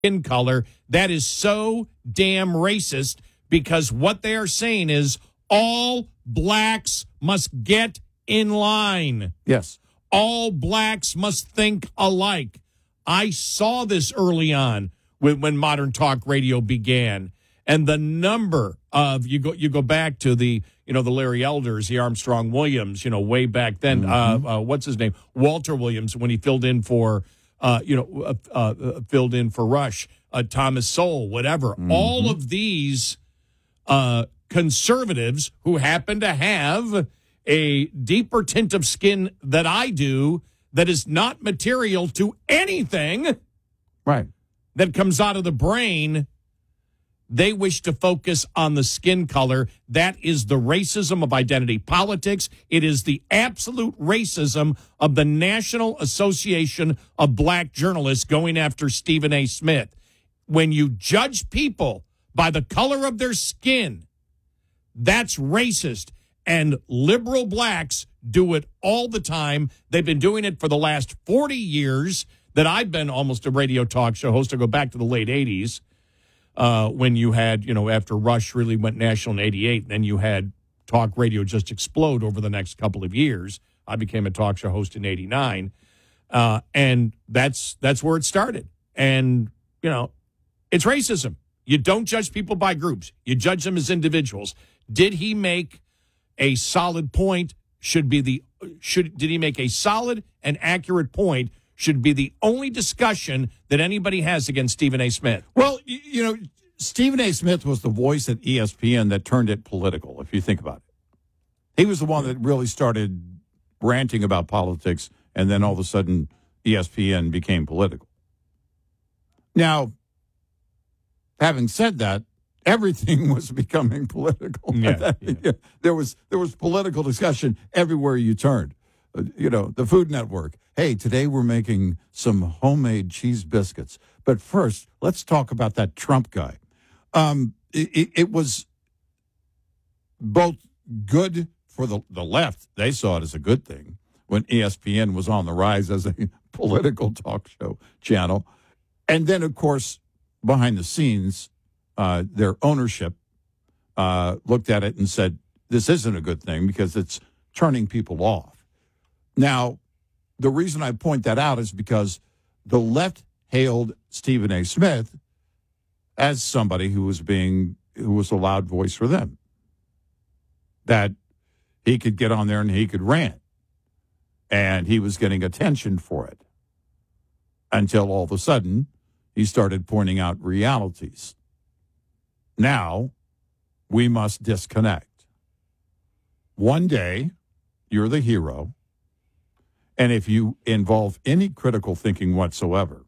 skin color. That is so damn racist because what they are saying is all blacks must get in line. Yes. All blacks must think alike. I saw this early on when Modern Talk Radio began. And the number of you go back to the Larry Elders, the Armstrong Williams, way back then. What's his name? Walter Williams when he filled in for Rush, Thomas Sowell, whatever. All of these conservatives who happen to have a deeper tint of skin that I do, that is not material to anything, right, that comes out of the brain. They wish to focus on the skin color. That is the racism of identity politics. It is the absolute racism of the National Association of Black Journalists going after Stephen A. Smith. When you judge people by the color of their skin, that's racist. And liberal blacks do it all the time. They've been doing it for the last 40 years that I've been almost a radio talk show host. I go back to the late 80s. When you had, after Rush really went national in 88, then you had talk radio just explode over the next couple of years. I became a talk show host in 89. And that's where it started. And, it's racism. You don't judge people by groups. You judge them as individuals. Did he make a solid point? Did he make a solid and accurate point? Should be the only discussion that anybody has against Stephen A. Smith. Well, Stephen A. Smith was the voice at ESPN that turned it political, if you think about it. He was the one that really started ranting about politics, and then all of a sudden ESPN became political. Now, having said that, everything was becoming political. Yeah. There was political discussion everywhere you turned. The Food Network. Hey, today we're making some homemade cheese biscuits. But first, let's talk about that Trump guy. It was both good for the left. They saw it as a good thing when ESPN was on the rise as a political talk show channel. And then, of course, behind the scenes, their ownership looked at it and said, this isn't a good thing because it's turning people off. Now, the reason I point that out is because the left hailed Stephen A. Smith as somebody who was a loud voice for them. That he could get on there and he could rant. And he was getting attention for it. Until all of a sudden, he started pointing out realities. Now, we must disconnect. One day, you're the hero. And if you involve any critical thinking whatsoever,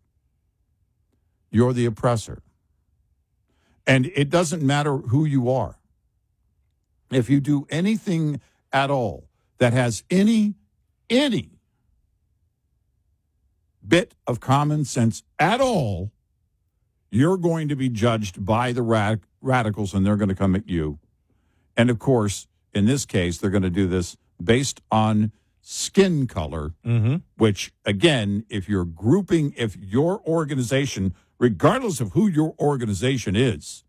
you're the oppressor. And it doesn't matter who you are. If you do anything at all that has any bit of common sense at all, you're going to be judged by the radicals, and they're going to come at you. And, of course, in this case, they're going to do this based on skin color, which, again, if your organization, regardless of who your organization is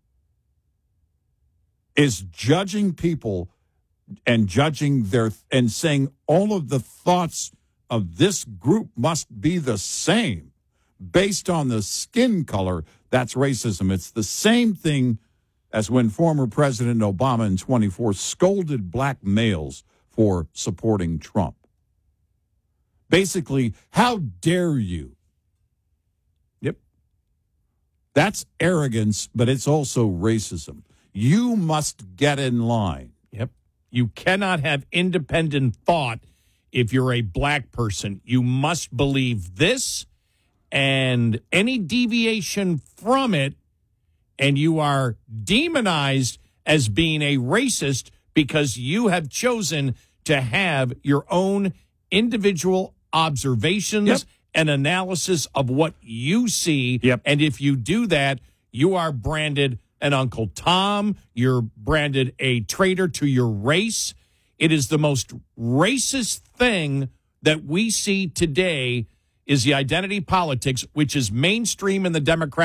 judging people and judging and saying all of the thoughts of this group must be the same based on the skin color, that's racism. It's the same thing as when former President Obama in 24 scolded black males for supporting Trump. Basically, how dare you? Yep. That's arrogance, but it's also racism. You must get in line. Yep. You cannot have independent thought if you're a black person. You must believe this, and any deviation from it, and you are demonized as being a racist because you have chosen to have your own individual observations and analysis of what you see. Yep. And if you do that, you are branded an Uncle Tom. You're branded a traitor to your race. It is the most racist thing that we see today is the identity politics, which is mainstream in the Democratic